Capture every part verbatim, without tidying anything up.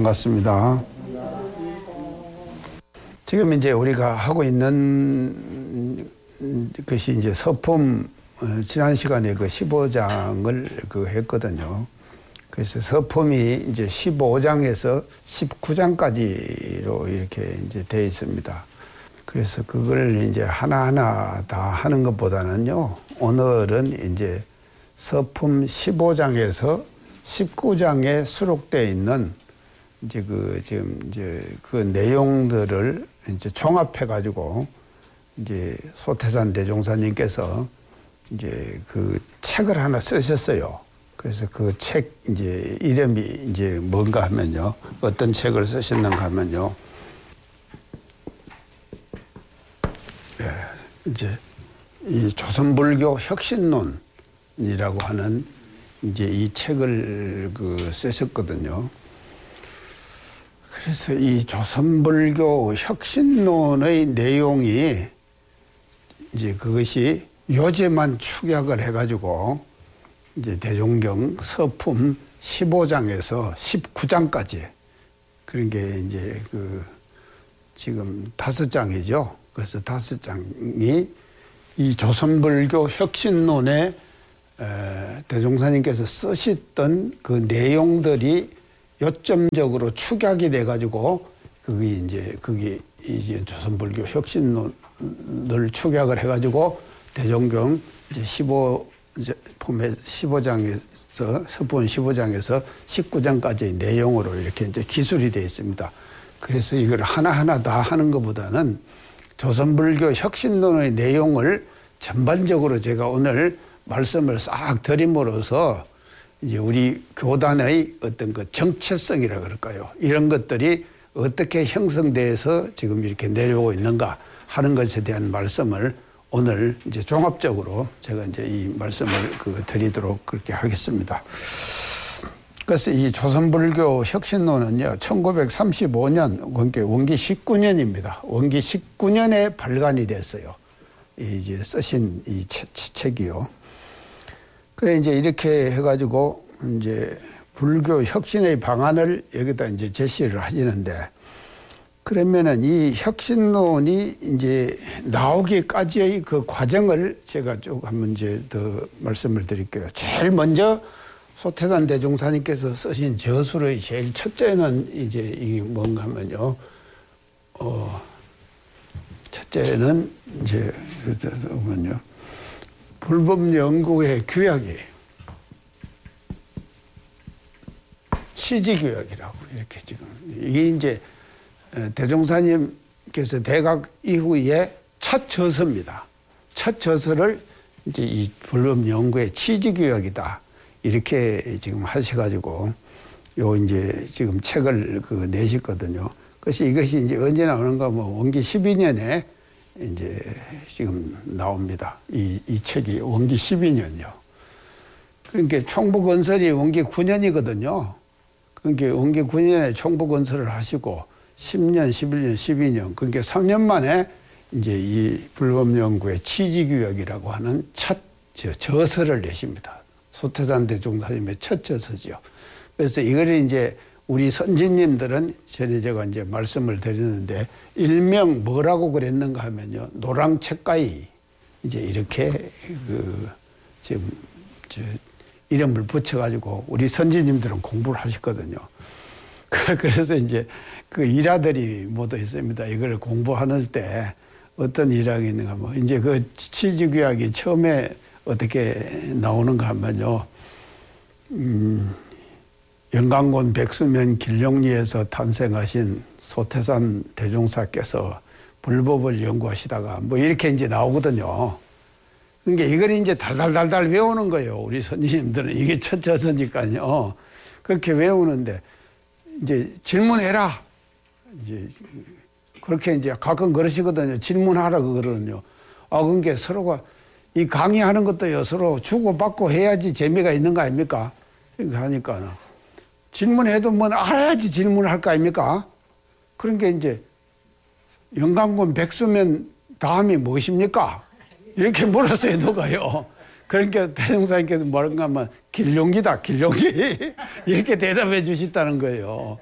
반갑습니다. 지금 이제 우리가 하고 있는 것이 이제 서품, 지난 시간에 그 십오 장을 그 했거든요. 그래서 서품이 이제 십오 장에서 십구 장까지로 이렇게 이제 되어 있습니다. 그래서 그걸 이제 하나하나 다 하는 것보다는요, 오늘은 이제 서품 십오 장에서 십구 장에 수록되어 있는 이제 그 지금 이제 그 내용들을 이제 종합해 가지고 이제 소태산 대종사님께서 이제 그 책을 하나 쓰셨어요. 그래서 그 책 이제 이름이 이제 뭔가 하면요, 어떤 책을 쓰셨는가 하면요, 예, 이제 이 조선불교 혁신론이라고 하는 이제 이 책을 그 쓰셨거든요. 그래서 이 조선불교 혁신론의 내용이 이제 그것이 요제만 축약을 해가지고 이제 대종경 서품 십오 장에서 십구 장까지, 그런 게 이제 그 지금 다섯 장이죠. 그래서 다섯 장이 이 조선불교 혁신론에 대종사님께서 쓰셨던 그 내용들이 요점적으로 축약이 돼가지고 그게 이제 그게 이제 조선불교 혁신론을 축약을 해가지고 대종경 이제 십오 품의 십오 장에서 서품 십오 장에서 십구 장까지의 내용으로 이렇게 이제 기술이 되어 있습니다. 그래서 이걸 하나하나 다 하는 것보다는 조선불교 혁신론의 내용을 전반적으로 제가 오늘 말씀을 싹 드림으로써 이제 우리 교단의 어떤 그 정체성이라 그럴까요? 이런 것들이 어떻게 형성돼서 지금 이렇게 내려오고 있는가 하는 것에 대한 말씀을 오늘 이제 종합적으로 제가 이제 이 말씀을 그 드리도록 그렇게 하겠습니다. 그래서 이 조선불교 혁신론은요, 천구백삼십오 년, 그러니까 원기 십구 년입니다. 원기 십구 년에 발간이 됐어요. 이제 쓰신 이 책, 책이요. 그 이제 이렇게 해가지고 이제 불교 혁신의 방안을 여기다 이제 제시를 하시는데, 그러면은 이 혁신론이 이제 나오기까지의 그 과정을 제가 쭉 한번 이제 더 말씀을 드릴게요. 제일 먼저 소태산 대종사님께서 쓰신 저술의 제일 첫째는 이제 이게 뭔가 하면요, 어, 첫째는 이제 뭐냐, 불법연구의 규약이에요. 취지규약이라고 이렇게 지금 이게 이제 대종사님께서 대각 이후에 첫 저서입니다. 첫 저서를 이제 이 불법연구의 취지규약이다 이렇게 지금 하셔가지고 요 이제 지금 책을 그 내셨거든요. 그래서 이것이 이제 언제 나오는가, 뭐 원기 십이 년에 이제 지금 나옵니다. 이, 이 책이 원기 십이 년이요. 그러니까 총부건설이 원기 구 년이거든요. 그러니까 원기 구 년에 총부건설을 하시고 십 년, 십일 년, 십이 년, 그러니까 삼 년 만에 이제 이 불법연구의 취지규약이라고 하는 첫 저서를 내십니다. 소태산 대종사님의 첫 저서죠. 그래서 이걸 이제 우리 선진님들은 전에 제가 이제 말씀을 드리는데, 일명 뭐라고 그랬는가 하면요, 노랑책가이 이제 이렇게 그 지금 저 이름을 붙여가지고 우리 선진님들은 공부를 하셨거든요. 그래서 이제 그 일화들이 모두 있습니다. 이걸 공부하는 때 어떤 일화가 있는가 하면, 이제 그 취지규약이 처음에 어떻게 나오는가 하면요, 음, 영광군 백수면 길룡리에서 탄생하신 소태산 대종사께서 불법을 연구하시다가 뭐 이렇게 이제 나오거든요. 그러니까 이걸 이제 달달달달 외우는 거예요. 우리 선생님들은 이게 첫 저서니까요. 그렇게 외우는데 이제 질문해라. 이제 그렇게 이제 가끔 그러시거든요. 질문하라고 그러거든요. 아, 그러니까 서로가 이 강의하는 것도요, 서로 주고받고 해야지 재미가 있는 거 아닙니까? 그러니까 하니까는. 질문해도 뭐 알아야지 질문을 할 거 아닙니까? 그러니까 이제 영광군 백수면 다음이 무엇입니까? 이렇게 물었어요, 누가요. 그러니까 대종사님께서 뭐라는가 하면 길룡기다, 길룡기. 이렇게 대답해 주셨다는 거예요.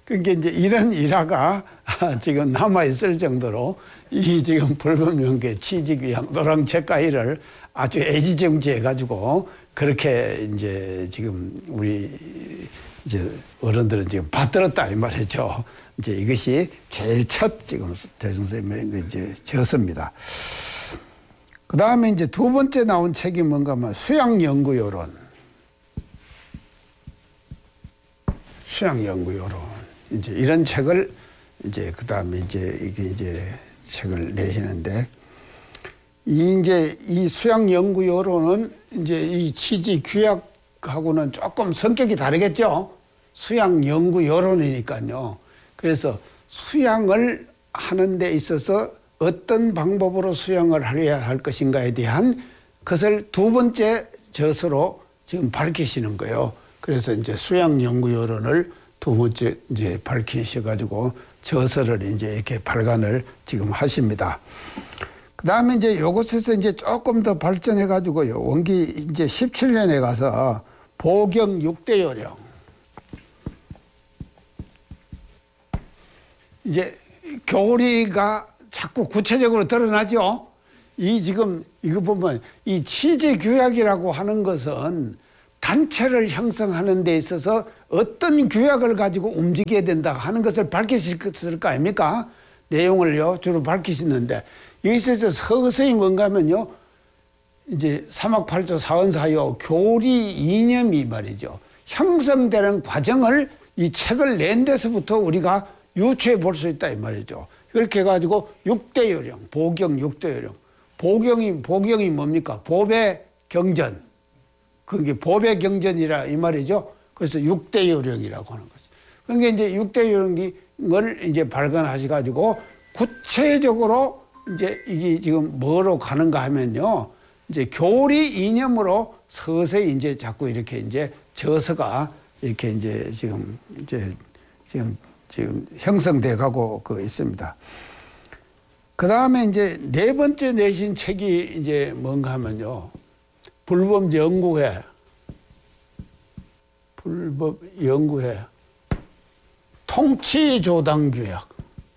그러니까 이제 이런 일화가 지금 남아있을 정도로 이 지금 불법연구의 취직위양 노랑책가위를 아주 애지중지해가지고 그렇게 이제 지금 우리 이제 어른들은 지금 받들었다 이 말이죠. 이제 이것이 제일 첫 지금 대중선생님의 이제 저서입니다. 그 다음에 이제 두 번째 나온 책이 뭔가 하면 수양연구요론. 수양연구요론. 이제 이런 책을 이제 그 다음에 이제 이게 이제 책을 내시는데 이 이제 이 수양연구요론은 이제 이 취지 규약하고는 조금 성격이 다르겠죠. 수양연구요론이니까요. 그래서 수양을 하는 데 있어서 어떤 방법으로 수양을 하려야 할 것인가에 대한 것을 두 번째 저서로 지금 밝히시는 거예요. 그래서 이제 수양연구요론을 두 번째 이제 밝히셔가지고 저서를 이제 이렇게 발간을 지금 하십니다. 그 다음에 이제 요것에서 이제 조금 더 발전해가지고요. 원기 이제 십칠 년에 가서 보경 육 대 요령. 이제 교리가 자꾸 구체적으로 드러나죠. 이 지금 이거 보면 이 취지규약이라고 하는 것은 단체를 형성하는 데 있어서 어떤 규약을 가지고 움직여야 된다 하는 것을 밝히실 거 아닙니까? 내용을요 주로 밝히시는데 여기서 서서히 뭔가 하면요 이제 삼학팔조 사언사요 교리 이념이 말이죠 형성되는 과정을 이 책을 낸 데서부터 우리가 유추해 볼 수 있다 이 말이죠. 그렇게 해가지고 육 대 요령, 보경 육 대 요령. 보경이, 보경이 뭡니까? 보배 경전. 그게 보배 경전이라 이 말이죠. 그래서 육 대 요령이라고 하는 거죠. 그러니까 이제 육 대 요령을 이제 발견하셔가지고 구체적으로 이제 이게 지금 뭐로 가는가 하면요. 이제 교리 이념으로 서서히 이제 자꾸 이렇게 이제 저서가 이렇게 이제 지금 이제 지금 지금 형성돼 가고 그 있습니다. 그 다음에 이제 네 번째 내신 책이 이제 뭔가 하면요. 불법연구회. 불법연구회. 통치조당규약.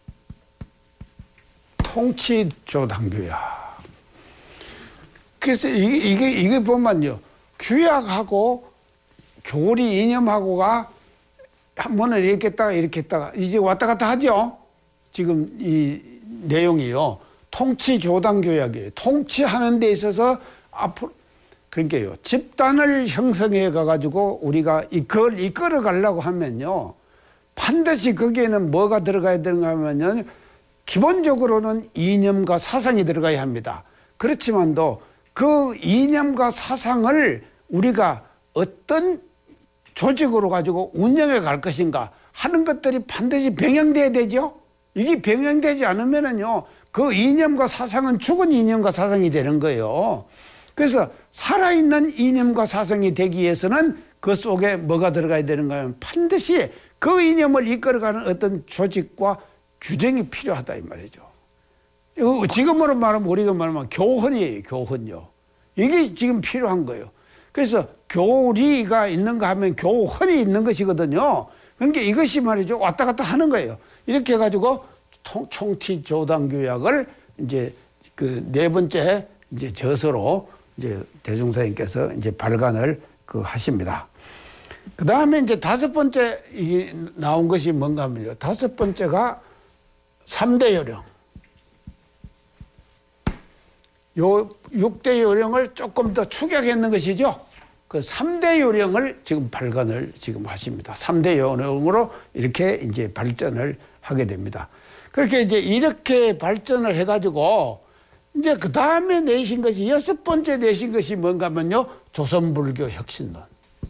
통치조당규약. 그래서 이게, 이게, 이게 보면요. 규약하고 교리 이념하고가 한 번은 이렇게 했다가 이렇게 했다가 이제 왔다 갔다 하죠. 지금 이 내용이요. 통치조당교약이에요. 통치하는 데 있어서 앞으로 그러니까요. 집단을 형성해 가가지고 우리가 이걸 이끌어 가려고 하면요. 반드시 거기에는 뭐가 들어가야 되는가 하면요. 기본적으로는 이념과 사상이 들어가야 합니다. 그렇지만도 그 이념과 사상을 우리가 어떤 조직으로 가지고 운영해 갈 것인가 하는 것들이 반드시 병행돼야 되죠. 이게 병행되지 않으면은요, 그 이념과 사상은 죽은 이념과 사상이 되는 거예요. 그래서 살아있는 이념과 사상이 되기 위해서는 그 속에 뭐가 들어가야 되는가 하면 반드시 그 이념을 이끌어가는 어떤 조직과 규정이 필요하다 이 말이죠. 지금으로 말하면 우리가 말하면 교훈이에요. 교훈요. 이게 지금 필요한 거예요. 그래서 교리가 있는가 하면 교훈이 있는 것이거든요. 그러니까 이것이 말이죠. 왔다 갔다 하는 거예요. 이렇게 해가지고 총치조당규약을 이제 그 네 번째 이제 저서로 이제 대중사님께서 이제 발간을 그 하십니다. 그 다음에 이제 다섯 번째 이게 나온 것이 뭔가 하면요. 다섯 번째가 삼 대 요령. 요 육 대 요령을 조금 더 축약했는 것이죠. 그 삼 대 요령을 지금 발간을 지금 하십니다. 삼 대 요령으로 이렇게 이제 발전을 하게 됩니다. 그렇게 이제 이렇게 발전을 해가지고 이제 그 다음에 내신 것이 여섯 번째 내신 것이 뭔가 하면요. 조선불교 혁신론.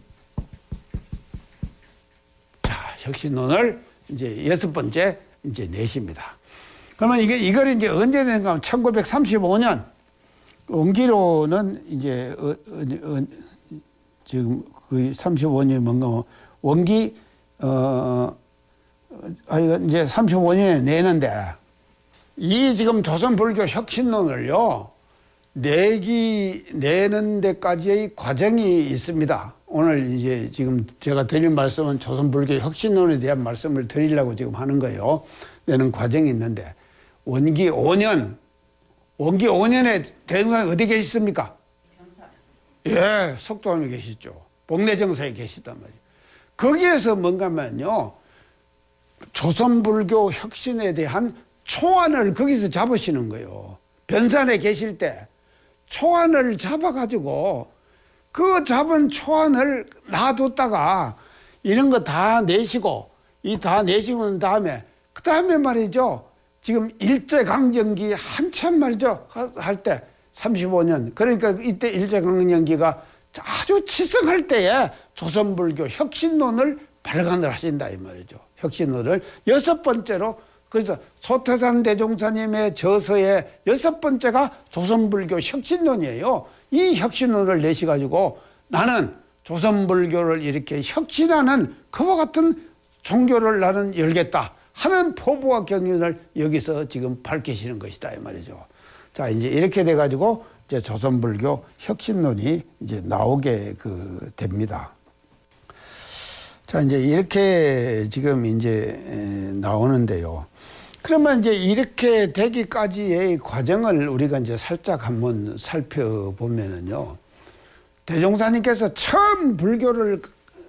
자, 혁신론을 이제 여섯 번째 이제 내십니다. 그러면 이게, 이걸 이제 언제 낸가 하면 천구백삼십오 년. 원기로는 이제, 어, 어, 어, 지금 그 삼십오 년이 뭔가 뭐 원기, 어, 아, 이제 삼십오 년에 내는데 이 지금 조선불교 혁신론을요, 내기, 내는 데까지의 과정이 있습니다. 오늘 이제 지금 제가 드릴 말씀은 조선불교 혁신론에 대한 말씀을 드리려고 지금 하는 거예요. 내는 과정이 있는데, 원기 오 년, 원기 오 년에 대종사님 어디 계셨습니까? 예, 석도암에 계시죠. 복례정사에 계시단 말이에요. 거기에서 뭔가면요, 조선불교 혁신에 대한 초안을 거기서 잡으시는 거예요. 변산에 계실 때 초안을 잡아가지고 그 잡은 초안을 놔뒀다가 이런 거 다 내시고, 이 다 내시고 난 다음에, 그 다음에 말이죠, 지금 일제강점기 한참 말이죠, 할 때 삼십오 년, 그러니까 이때 일제강점기가 아주 치성할 때에 조선불교 혁신론을 발간을 하신다 이 말이죠. 혁신론을 여섯 번째로, 그래서 소태산 대종사님의 저서의 여섯 번째가 조선불교 혁신론이에요. 이 혁신론을 내시가지고 나는 조선불교를 이렇게 혁신하는 그와 같은 종교를 나는 열겠다 하는 포부와 경륜을 여기서 지금 밝히시는 것이다 이 말이죠. 자, 이제 이렇게 돼가지고 이제 조선불교 혁신론이 이제 나오게 그 됩니다. 자, 이제 이렇게 지금 이제 나오는데요. 그러면 이제 이렇게 되기까지의 과정을 우리가 이제 살짝 한번 살펴보면은요. 대종사님께서 처음 불교를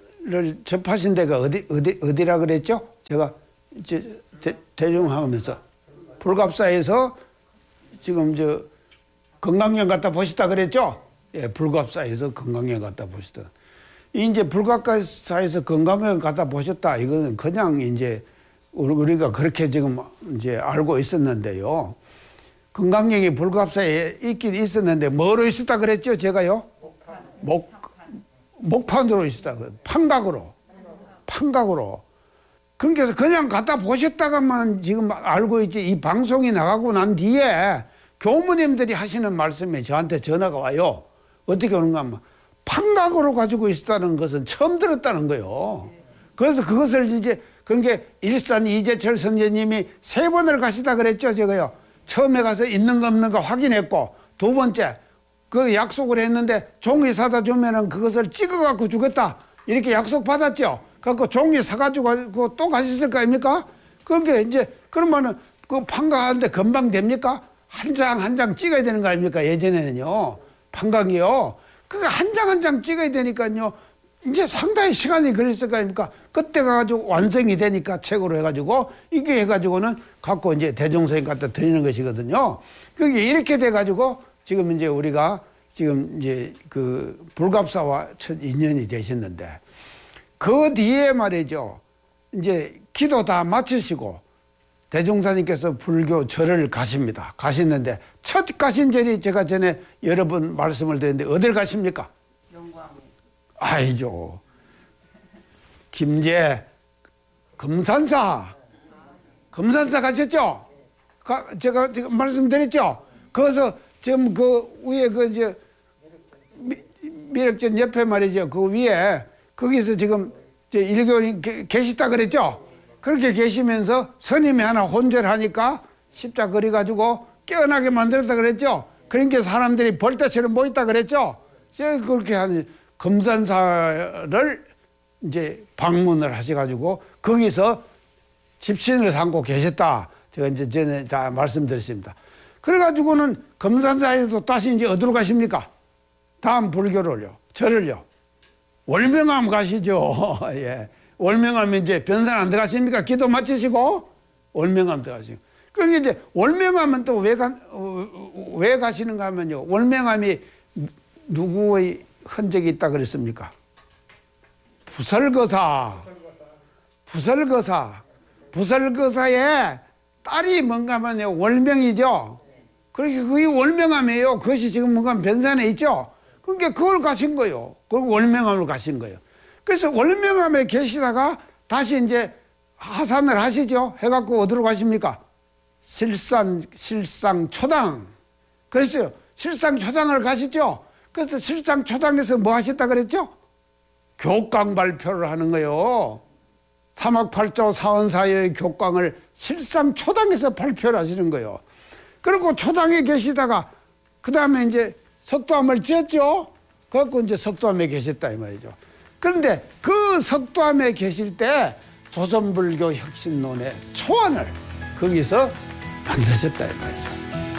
접하신 데가 어디, 어디, 어디라 그랬죠? 제가 이제 대, 대종하면서 불갑사에서 지금 저 건강령 갖다 보시다 그랬죠? 예, 불갑사에서 건강령 갖다 보시다. 이제 불갑사에서 건강령 갖다 보셨다. 이거는 그냥 이제 우리가 그렇게 지금 이제 알고 있었는데요. 건강령이 불갑사에 있긴 있었는데 뭐로 있었다 그랬죠? 제가요? 목, 목판으로 있었다. 판각으로. 판각으로. 그러니까 그냥 갖다 보셨다가만 지금 알고 있지, 이 방송이 나가고 난 뒤에 교무님들이 하시는 말씀에 저한테 전화가 와요. 어떻게 오는가 하면 판각으로 가지고 있었다는 것은 처음 들었다는 거예요. 그래서 그것을 이제, 그러니까 일산 이재철 선생님이 세 번을 가시다 그랬죠, 제가요. 처음에 가서 있는 거 없는 거 확인했고, 두 번째 그 약속을 했는데 종이 사다 주면은 그것을 찍어갖고 주겠다 이렇게 약속 받았죠. 그래서 종이 사가지고 또 가셨을 거 아닙니까? 그러니까 이제 그러면은 그 판각하는데 금방 됩니까? 한 장 한 장 찍어야 되는 거 아닙니까? 예전에는요, 판각이요. 그거 한 장 한 장 찍어야 되니까요. 이제 상당히 시간이 걸렸을 거 아닙니까? 그때 가가지고 완성이 되니까 책으로 해가지고 이게 해가지고는 갖고 이제 대종사님 갖다 드리는 것이거든요. 그게 이렇게 돼가지고 지금 이제 우리가 지금 이제 그 불갑사와 첫 인연이 되셨는데, 그 뒤에 말이죠, 이제 기도 다 마치시고 대종사님께서 불교 절을 가십니다. 가시는데 첫 가신 절이 제가 전에 여러 번 말씀을 드렸는데 어딜 가십니까? 영광. 아이죠. 김제 금산사. 금산사 가셨죠? 가, 제가 지금 말씀드렸죠? 거기서 지금 그 위에 그 이제 미륵전 옆에 말이죠. 그 위에 거기서 지금 일교인 계시다 그랬죠? 그렇게 계시면서 스님이 하나 혼절하니까 십자 그리 가지고 깨어나게 만들었다 그랬죠? 그러니까 사람들이 벌떼처럼 모였다 그랬죠? 제가 그렇게 한 금산사를 이제 방문을 하셔가지고 거기서 집신을 삼고 계셨다. 제가 이제 전에 다 말씀드렸습니다. 그래가지고는 금산사에서 다시 이제 어디로 가십니까? 다음 불교를요, 절을요. 월명암 가시죠. 예. 월명암 이제 변산 안 들어가십니까? 기도 마치시고 월명암 들어가시고. 그러니까 이제 월명암은 또 왜 가, 왜 가시는가 하면요. 월명암이 누구의 흔적이 있다 그랬습니까? 부설거사. 부설거사. 부설거사의 딸이 뭔가 하면요. 월명이죠. 그렇게 그게 월명암이에요. 그것이 지금 뭔가 변산에 있죠. 그러니까 그걸 가신 거예요. 그리고 월명암을 가신 거예요. 그래서 월명암에 계시다가 다시 이제 하산을 하시죠. 해갖고 어디로 가십니까? 실산, 실상초당. 그래서 실상초당을 가시죠. 그래서 실상초당에서 뭐 하셨다 그랬죠? 교광 발표를 하는 거예요. 삼학팔조 사원사의 교광을 실상초당에서 발표를 하시는 거예요. 그리고 초당에 계시다가 그 다음에 이제 석도암을 지었죠. 그래갖고 이제 석도암에 계셨다 이 말이죠. 그런데 그 석도암에 계실 때 조선불교 혁신론의 초안을 거기서 만드셨다 이 말이죠.